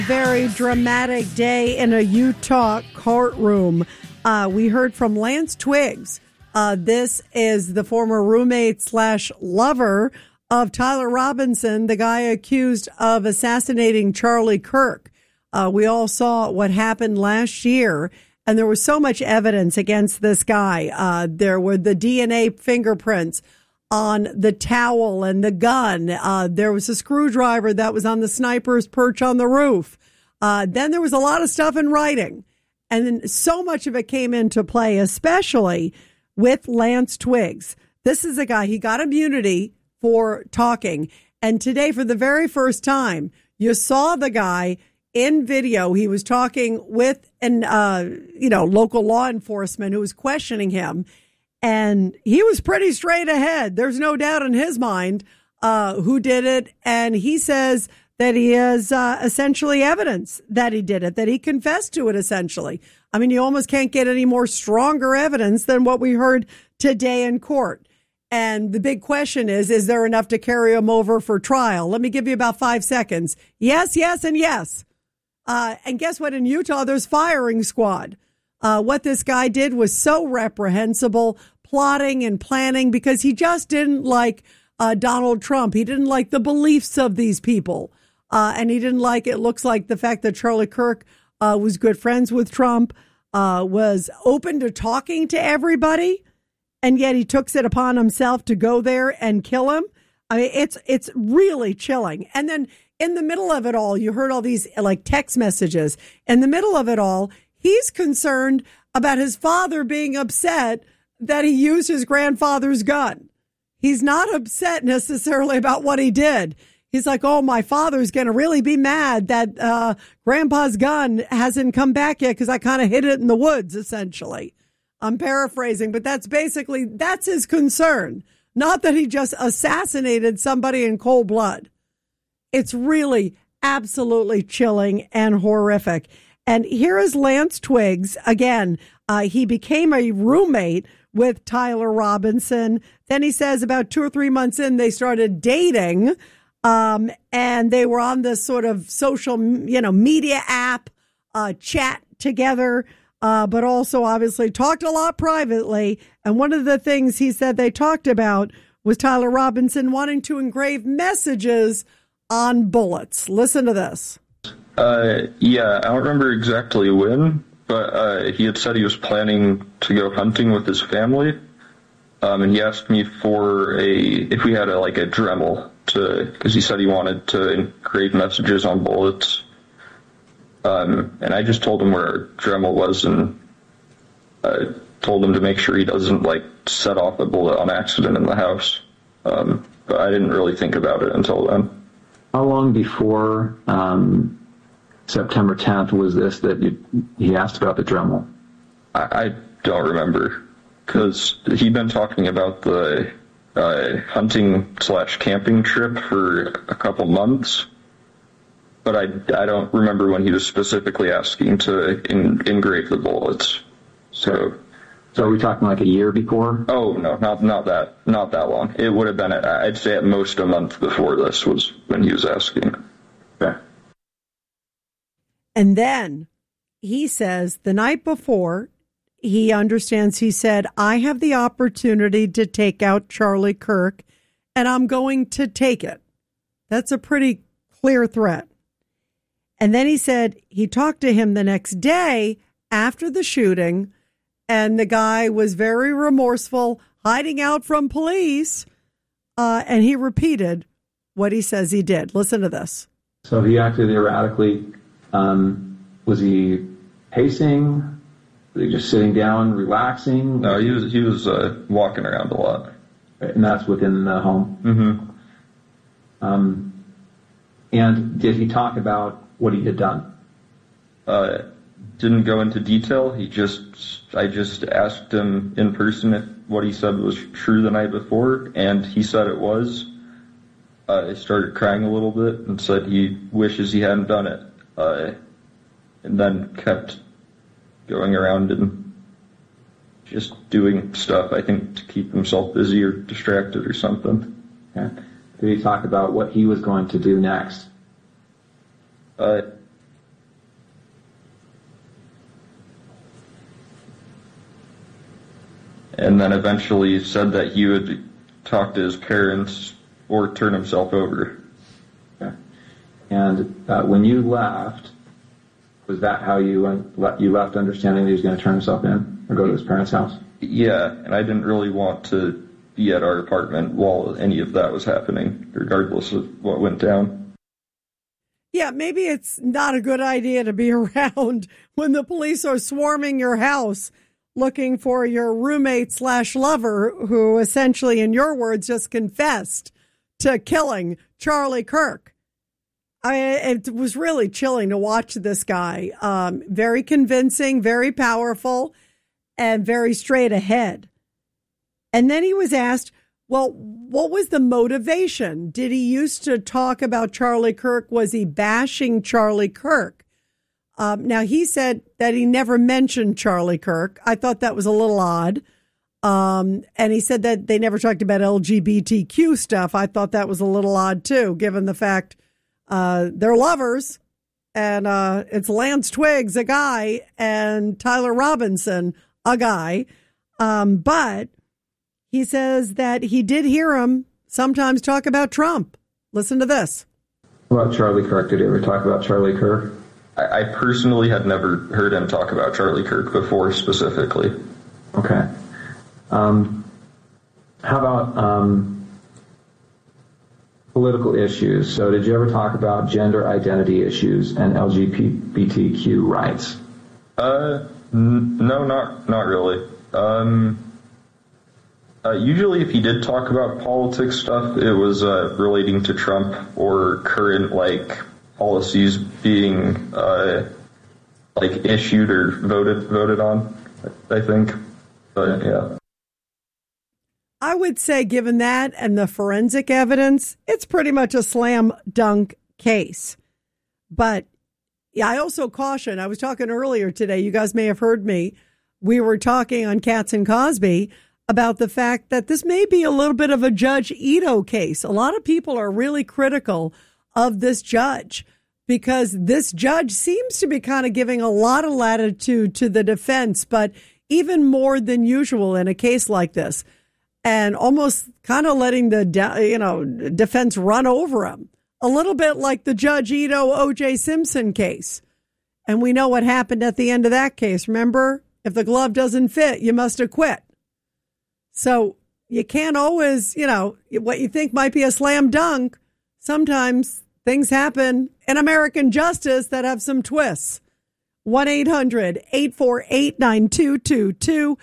Very dramatic day in a Utah courtroom. We heard from Lance Twiggs. This is the former roommate / lover of Tyler Robinson, the guy accused of assassinating Charlie Kirk. We all saw what happened last year, and there was so much evidence against this guy. There were the DNA fingerprints on the towel and the gun. There was a screwdriver that was on the sniper's perch on the roof. Then there was a lot of stuff in writing. And then so much of it came into play, especially with Lance Twiggs. This is a guy, he got immunity for talking. And today, for the very first time, you saw the guy in video. He was talking with local law enforcement who was questioning him. And he was pretty straight ahead. There's no doubt in his mind who did it. And he says that he has essentially evidence that he did it, that he confessed to it, essentially. I mean, you almost can't get any more stronger evidence than what we heard today in court. And the big question is there enough to carry him over for trial? Let me give you about 5 seconds. Yes, yes, and yes. And guess what? In Utah, there's firing squad. What this guy did was so reprehensible, plotting and planning, because he just didn't like Donald Trump. He didn't like the beliefs of these people. And he didn't like, it looks like, the fact that Charlie Kirk was good friends with Trump, was open to talking to everybody, and yet he took it upon himself to go there and kill him. I mean, it's really chilling. And then in the middle of it all, you heard all these like text messages. In the middle of it all, he's concerned about his father being upset that he used his grandfather's gun. He's not upset necessarily about what he did. He's like, oh, my father's going to really be mad that grandpa's gun hasn't come back yet because I kind of hid it in the woods, essentially. I'm paraphrasing, but that's his concern. Not that he just assassinated somebody in cold blood. It's really absolutely chilling and horrific. And here is Lance Twiggs. Again, he became a roommate with Tyler Robinson. Then he says about 2 or 3 months in, they started dating. And they were on this sort of social, media app, chat together, but also obviously talked a lot privately. And one of the things he said they talked about was Tyler Robinson wanting to engrave messages on bullets. Listen to this. Yeah, I don't remember exactly when, but he had said he was planning to go hunting with his family. And he asked me for if we had a Dremel, because he said he wanted to engrave messages on bullets. And I just told him where Dremel was, and told him to make sure he doesn't set off a bullet on accident in the house. But I didn't really think about it until then. How long before September 10th was this that he asked about the Dremel? I don't remember, because he'd been talking about the hunting / camping trip for a couple months, but I don't remember when he was specifically asking to engrave the bullets. So are we talking a year before? Oh no, not that long. It would have been, I'd say, at most a month before this was when he was asking. Okay. And then he says the night before, he understands, he said, I have the opportunity to take out Charlie Kirk, and I'm going to take it. That's a pretty clear threat. And then he said he talked to him the next day after the shooting, and the guy was very remorseful, hiding out from police, and he repeated what he says he did. Listen to this. So he acted erratically. Was he pacing? Was he just sitting down, relaxing? No, he was walking around a lot. And that's within the home? Mm-hmm. And did he talk about what he had done? Didn't go into detail. I just asked him in person if what he said was true the night before, and he said it was. He started crying a little bit and said he wishes he hadn't done it. And then kept going around and just doing stuff, I think, to keep himself busy or distracted or something. Yeah. Did he talk about what he was going to do next? and then eventually said that he would talk to his parents or turn himself over. Okay. And when you left, was that how you left, understanding that he was going to turn himself in or go to his parents' house? Yeah, and I didn't really want to be at our apartment while any of that was happening, regardless of what went down. Yeah, maybe it's not a good idea to be around when the police are swarming your house looking for your roommate/lover who essentially, in your words, just confessed to killing Charlie Kirk. It was really chilling to watch this guy. Very convincing, very powerful, and very straight ahead. And then he was asked, well, what was the motivation? Did he used to talk about Charlie Kirk? Was he bashing Charlie Kirk? Now, he said that he never mentioned Charlie Kirk. I thought that was a little odd. And he said that they never talked about LGBTQ stuff. I thought that was a little odd, too, given the fact they're lovers. And it's Lance Twiggs, a guy, and Tyler Robinson, a guy. But he says that he did hear him sometimes talk about Trump. Listen to this. What about Charlie Kirk? Did he ever talk about Charlie Kirk? I personally had never heard him talk about Charlie Kirk before specifically. Okay. How about political issues? So did you ever talk about gender identity issues and LGBTQ rights? No, not really. Usually if he did talk about politics stuff, it was relating to Trump or current, policies being, issued or voted on, I think. But, yeah. I would say, given that and the forensic evidence, it's pretty much a slam dunk case. But yeah, I also caution, I was talking earlier today, you guys may have heard me, we were talking on Katz and Cosby about the fact that this may be a little bit of a Judge Ito case. A lot of people are really critical of this judge because this judge seems to be kind of giving a lot of latitude to the defense, but even more than usual in a case like this, and almost kind of letting the defense run over him. A little bit like the Judge Ito O.J. Simpson case. And we know what happened at the end of that case. Remember, if the glove doesn't fit, you must acquit. So you can't always, what you think might be a slam dunk. Sometimes things happen in American justice that have some twists. 1-800-848-9222.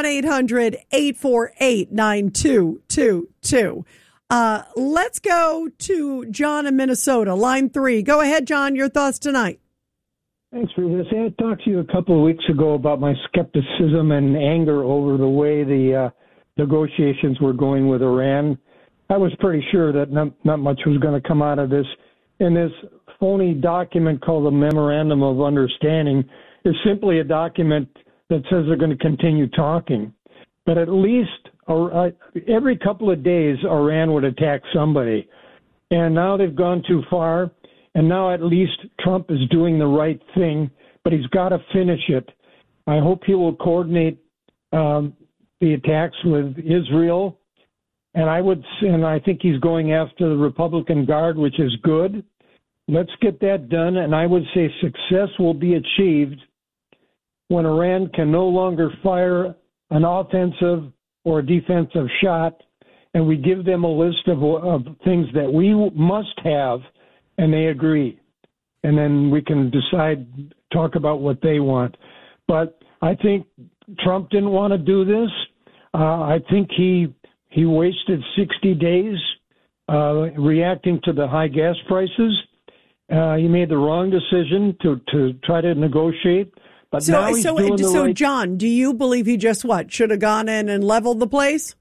1-800-848-9222. Let's go to John in Minnesota, line 3. Go ahead, John. Your thoughts tonight. Thanks for this. I talked to you a couple of weeks ago about my skepticism and anger over the way the negotiations were going with Iran. I was pretty sure that not much was going to come out of this. And this phony document called the Memorandum of Understanding is simply a document that says they're going to continue talking. But at least every couple of days, Iran would attack somebody. And now they've gone too far. And now at least Trump is doing the right thing, but he's got to finish it. I hope he will coordinate the attacks with Israel. And I think he's going after the Republican Guard, which is good. Let's get that done. And I would say success will be achieved when Iran can no longer fire an offensive or a defensive shot, and we give them a list of things that we must have, and they agree. And then we can talk about what they want. But I think Trump didn't want to do this. I think he wasted 60 days reacting to the high gas prices. He made the wrong decision to try to negotiate. But now he's doing the right. John, do you believe he just should have gone in and leveled the place?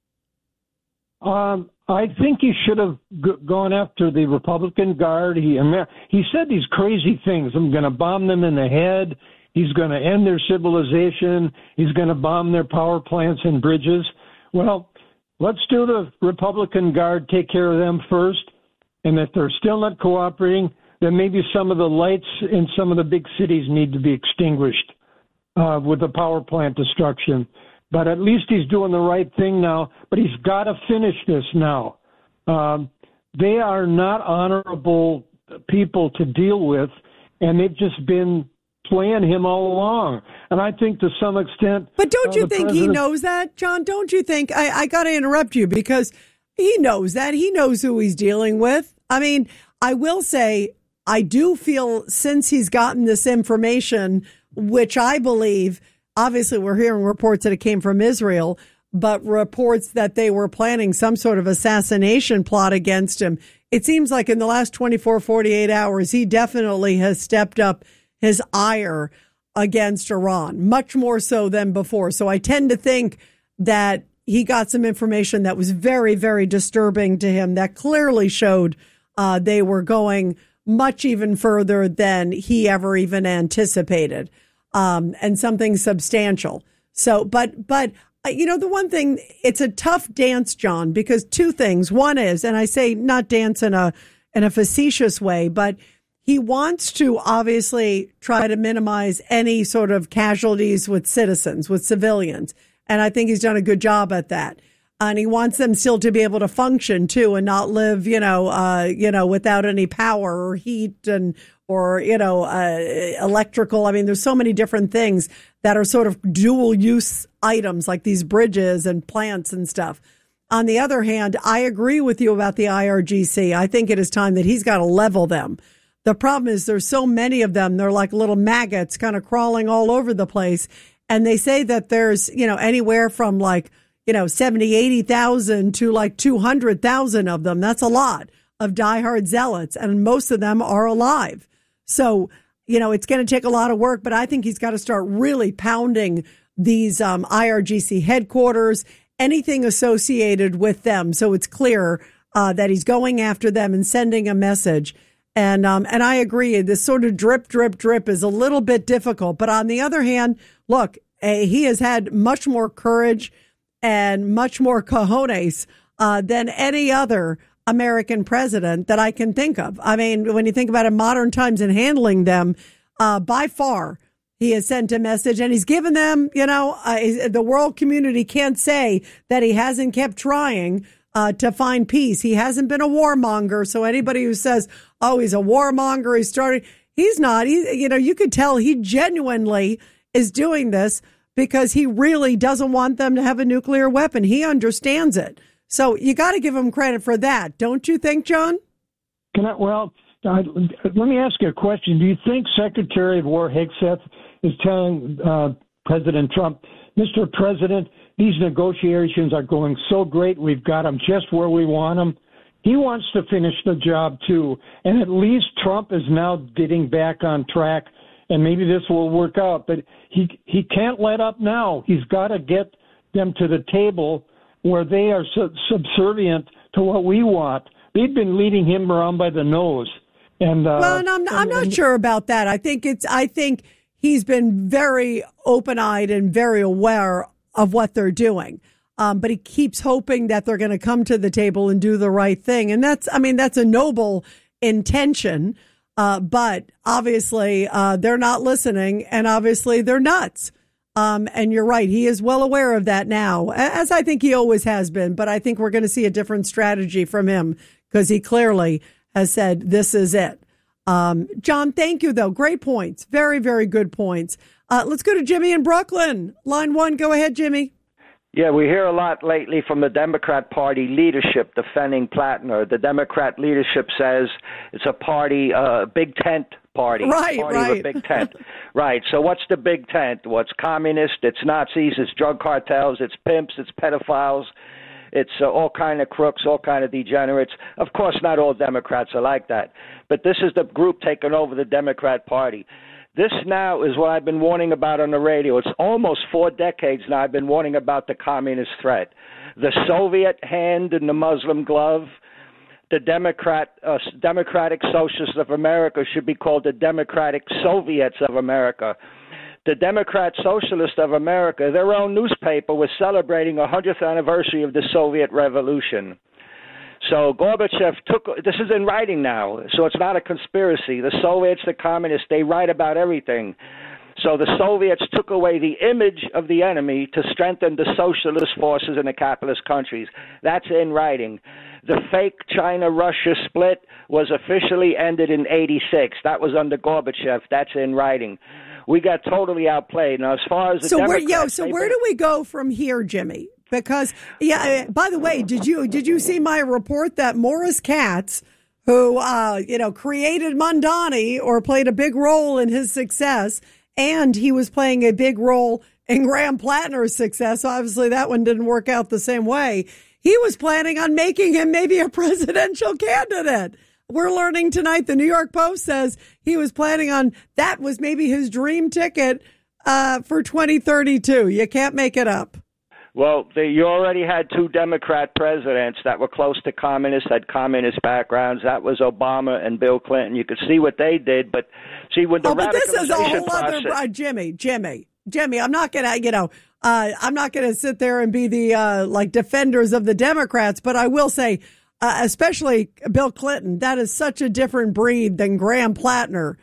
I think he should have gone after the Republican Guard. He said these crazy things. I'm going to bomb them in the head. He's going to end their civilization. He's going to bomb their power plants and bridges. Well, let's do the Republican Guard, take care of them first. And if they're still not cooperating, then maybe some of the lights in some of the big cities need to be extinguished with the power plant destruction. but at least he's doing the right thing now. But he's got to finish this now. They are not honorable people to deal with, and they've just been playing him all along. And I think to some extent... But don't you think he knows that, John? Don't you think... I got to interrupt you because he knows that. He knows who he's dealing with. I mean, I will say, I do feel since he's gotten this information, which I believe, obviously we're hearing reports that it came from Israel, but reports that they were planning some sort of assassination plot against him. It seems like in the last 24, 48 hours, he definitely has stepped up his ire against Iran, much more so than before. So I tend to think that he got some information that was very, very disturbing to him that clearly showed they were going much even further than he ever even anticipated, and something substantial. So, but you know, the one thing, it's a tough dance, John, because two things. One is, and I say not dance in a facetious way, but he wants to obviously try to minimize any sort of casualties with citizens, with civilians. And I think he's done a good job at that. And he wants them still to be able to function too, and not live, without any power or heat or electrical. I mean, there's so many different things that are sort of dual use items like these bridges and plants and stuff. On the other hand, I agree with you about the IRGC. I think it is time that he's got to level them. The problem is there's so many of them. They're like little maggots kind of crawling all over the place. And they say that there's, anywhere from 70, 80,000 to like 200,000 of them. That's a lot of diehard zealots. And most of them are alive. So, it's going to take a lot of work, but I think he's got to start really pounding these IRGC headquarters, anything associated with them. So it's clear that he's going after them and sending a message. And I agree, this sort of drip, drip, drip is a little bit difficult. But on the other hand, look, he has had much more courage and much more cojones than any other American president that I can think of. I mean, when you think about it, modern times and handling them, by far, he has sent a message and he's given them, the world community can't say that he hasn't kept trying to find peace. He hasn't been a warmonger. So anybody who says, oh, he's a warmonger, he's not. You could tell he genuinely is doing this because he really doesn't want them to have a nuclear weapon. He understands it. So you got to give him credit for that. Don't you think, John? Let me ask you a question. Do you think Secretary of War Hegseth is telling President Trump, Mr. President, these negotiations are going so great. We've got them just where we want them. He wants to finish the job, too. And at least Trump is now getting back on track, and maybe this will work out. But he can't let up now. He's got to get them to the table where they are subservient to what we want. They've been leading him around by the nose. And I'm not sure about that. I think he's been very open-eyed and very aware of what they're doing. But he keeps hoping that they're going to come to the table and do the right thing. And that's a noble intention. But obviously, they're not listening, and obviously they're nuts. And you're right. He is well aware of that now, as I think he always has been. But I think we're going to see a different strategy from him because he clearly has said this is it. John, thank you, though. Great points. Very, very good points. Let's go to Jimmy in Brooklyn. Line 1. Go ahead, Jimmy. Yeah, we hear a lot lately from the Democrat Party leadership defending Plattner. The Democrat leadership says it's a party, big tent party. Right. With a big tent. Right. So what's the big tent? Well, it's communist, it's Nazis, it's drug cartels, it's pimps, it's pedophiles. It's all kind of crooks, all kind of degenerates. Of course, not all Democrats are like that. But this is the group taking over the Democrat Party. This now is what I've been warning about on the radio. It's almost 4 decades now I've been warning about the communist threat. The Soviet hand in the Muslim glove. The Democratic Socialists of America should be called the Democratic Soviets of America. The Democrat Socialists of America, their own newspaper, was celebrating a 100th anniversary of the Soviet Revolution. So Gorbachev this is in writing now, so it's not a conspiracy. The Soviets, the communists, they write about everything. So the Soviets took away the image of the enemy to strengthen the socialist forces in the capitalist countries. That's in writing. The fake China-Russia split was officially ended in 1986. That was under Gorbachev. That's in writing. We got totally outplayed. Now, as far as the Democrats, where do we go from here, Jimmy? Because, by the way, did you see my report that Morris Katz, who, created Mondani or played a big role in his success, and he was playing a big role in Graham Plattner's success. Obviously, that one didn't work out the same way. He was planning on making him maybe a presidential candidate. We're learning tonight, the New York Post says he was planning on, that was maybe his dream ticket for 2032. You can't make it up. Well, you already had two Democrat presidents that were close to communists, had communist backgrounds. That was Obama and Bill Clinton. You could see what they did, but see when the but this is a whole process, other Jimmy. I'm not gonna, I'm not gonna sit there and be the defenders of the Democrats, but I will say, especially Bill Clinton, that is such a different breed than Graham Plattner.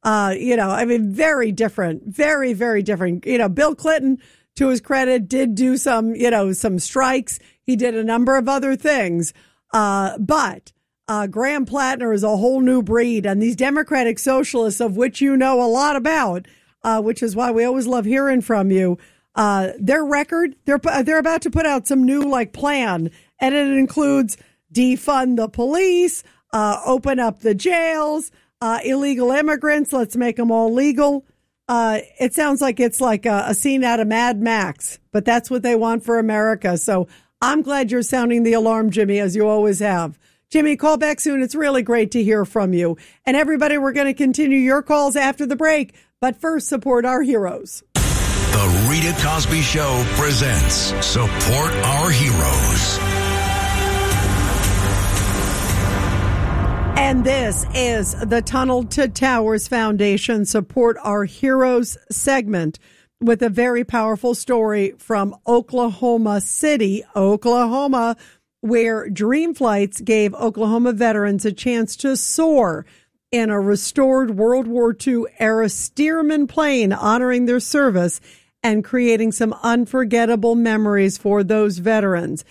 Very different, very, very different. Bill Clinton, to his credit, did do some strikes. He did a number of other things. But Graham Plattner is a whole new breed. And these Democratic socialists, of which you know a lot about, which is why we always love hearing from you, their record, they're about to put out some new plan. And it includes defund the police, open up the jails, illegal immigrants. Let's make them all legal. It sounds like it's like a scene out of Mad Max, but that's what they want for America. So I'm glad you're sounding the alarm, Jimmy, as you always have. Jimmy, call back soon. It's really great to hear from you. And everybody, we're going to continue your calls after the break. But first, support our heroes. The Rita Cosby Show presents Support Our Heroes. And this is the Tunnel to Towers Foundation Support Our Heroes segment with a very powerful story from Oklahoma City, Oklahoma, where Dream Flights gave Oklahoma veterans a chance to soar in a restored World War II era Stearman plane, honoring their service and creating some unforgettable memories for those veterans.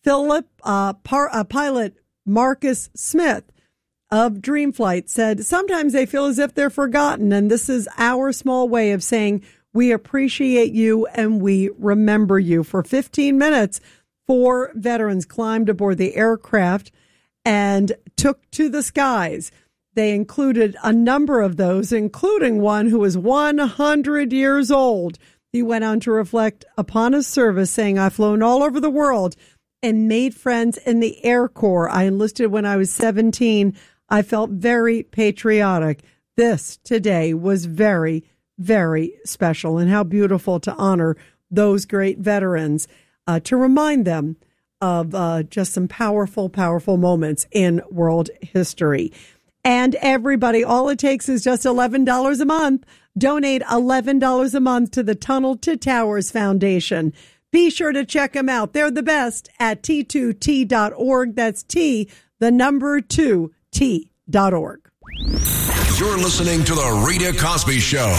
Pilot Marcus Smith of Dream Flight said, sometimes they feel as if they're forgotten, and this is our small way of saying we appreciate you and we remember you. For 15 minutes, 4 veterans climbed aboard the aircraft and took to the skies. They included a number of those, including one who was 100 years old. He went on to reflect upon his service, saying, I've flown all over the world and made friends in the Air Corps. I enlisted when I was 17. I felt very patriotic. This today was very, very special, and how beautiful to honor those great veterans, to remind them of just some powerful, powerful moments in world history. And everybody, all it takes is just $11 a month. Donate $11 a month to the Tunnel to Towers Foundation. Be sure to check them out. They're the best at T2T.org. That's T, the number 2, T.org. You're listening to The Rita Cosby Show.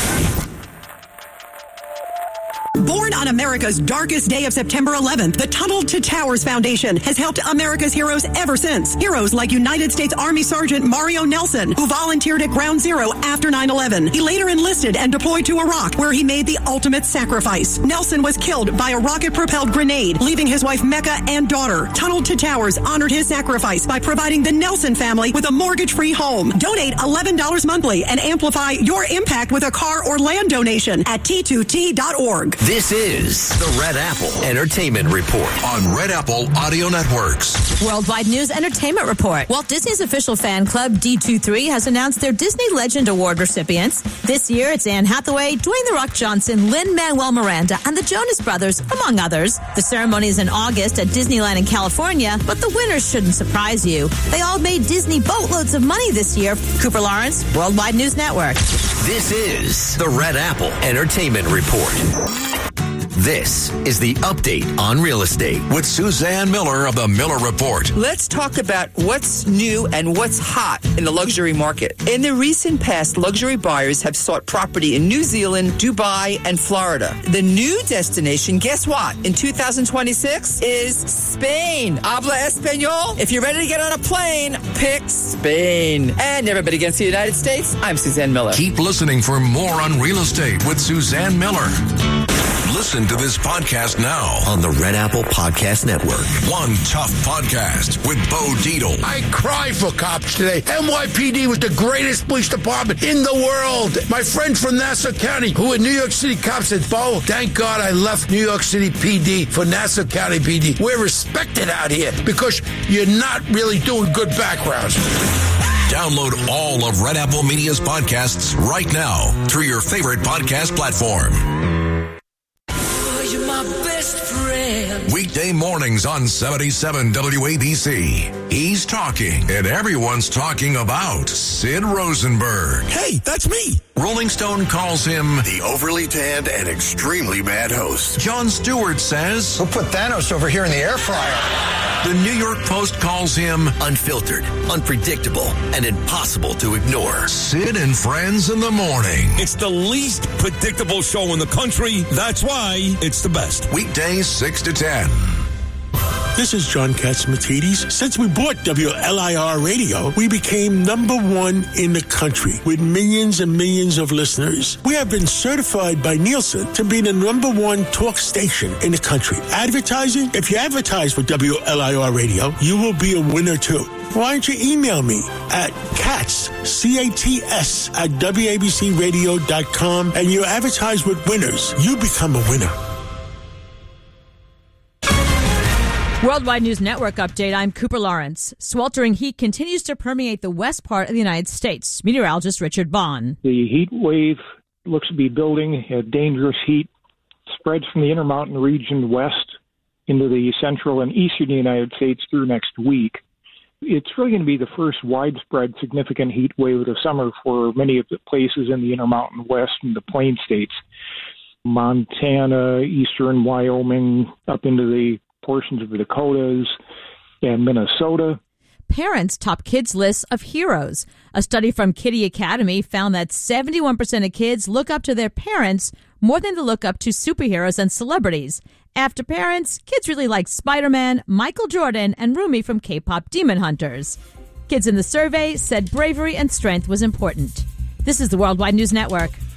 Born on America's darkest day of September 11th, the Tunnel to Towers Foundation has helped America's heroes ever since. Heroes like United States Army Sergeant Mario Nelson, who volunteered at Ground Zero after 9/11. He later enlisted and deployed to Iraq, where he made the ultimate sacrifice. Nelson was killed by a rocket-propelled grenade, leaving his wife Mecca and daughter. Tunnel to Towers honored his sacrifice by providing the Nelson family with a mortgage-free home. Donate $11 monthly and amplify your impact with a car or land donation at T2T.org. This is the Red Apple Entertainment Report on Red Apple Audio Networks. Worldwide News Entertainment Report. Walt Disney's official fan club, D23, has announced their Disney Legend Award recipients. This year, it's Anne Hathaway, Dwayne "The Rock" Johnson, Lin-Manuel Miranda, and the Jonas Brothers, among others. The ceremony is in August at Disneyland in California, but the winners shouldn't surprise you. They all made Disney boatloads of money this year. Cooper Lawrence, Worldwide News Network. This is the Red Apple Entertainment Report. This is the Update on Real Estate with Suzanne Miller of the Miller Report. Let's talk about what's new and what's hot in the luxury market. In the recent past, luxury buyers have sought property in New Zealand, Dubai, and Florida. The new destination, guess what? In 2026 is Spain. Habla Espanol? If you're ready to get on a plane, pick Spain. And everybody against the United States, I'm Suzanne Miller. Keep listening for more on real estate with Suzanne Miller. Listen to this podcast now on the Red Apple Podcast Network. One Tough Podcast with Bo Dietl. I cry for cops today. NYPD was the greatest police department in the world. My friend from Nassau County, who in New York City cops said, Bo, thank God I left New York City PD for Nassau County PD. We're respected out here because you're not really doing good backgrounds. Download all of Red Apple Media's podcasts right now through your favorite podcast platform. You're my best friend. Weekday mornings on 77 WABC. He's talking, and everyone's talking about Sid Rosenberg. Hey, that's me. Rolling Stone calls him the overly tanned and extremely bad host. Jon Stewart says, we'll put Thanos over here in the air fryer. The New York Post calls him unfiltered, unpredictable, and impossible to ignore. Sid and Friends in the morning. It's the least predictable show in the country. That's why it's the best. Weekdays 6 to 10. This is John Catsimatidis. Since we bought WLIR Radio, we became number one in the country with millions and millions of listeners. We have been certified by Nielsen to be the number one talk station in the country. Advertising? If you advertise with WLIR Radio, you will be a winner too. Why don't you email me at CATS, C-A-T-S, at WABCRadio.com, and you advertise with winners. You become a winner. Worldwide News Network update. I'm Cooper Lawrence. Sweltering heat continues to permeate the west part of the United States. Meteorologist Richard Bond. The heat wave looks to be building. Dangerous heat spreads from the Intermountain region west into the central and eastern United States through next week. It's really going to be the first widespread significant heat wave of the summer for many of the places in the Intermountain West and the Plain States. Montana, eastern Wyoming, up into the portions of the Dakotas and Minnesota. Parents top kids' lists of heroes. A study from Kitty Academy found that 71% of kids look up to their parents more than they look up to superheroes and celebrities. After parents, kids really like Spider-Man, Michael Jordan, and Rumi from K-pop Demon Hunters. Kids in the survey said bravery and strength was important. This is the Worldwide News Network.